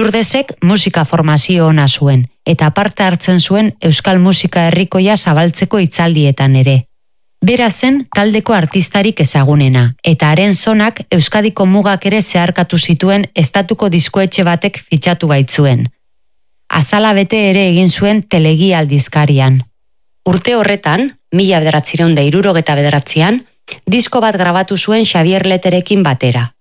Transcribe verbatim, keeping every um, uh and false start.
Lurdesek musika formazio ona zuen, eta parte hartzen zuen euskal musika herrikoia zabaltzeko hitzaldietan ere. Bera zen taldeko artistarik ezagunena, eta haren zonak Euskadiko mugak ere zeharkatu zituen estatuko diskoetxe batek fitxatu baitzuen. Azala bete ere egin zuen telegi aldizkarian. Urte horretan, mila bederatziehun eta hirurogeta bederatzian, disko bat grabatu zuen Xabier Leterekin batera.